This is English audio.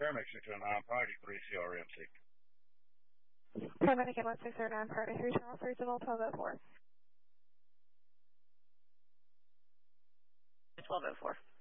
Paramedic 609, priority 3 CRMC. Paramedic 1609, priority 3 Charles, regional 1204. 1204.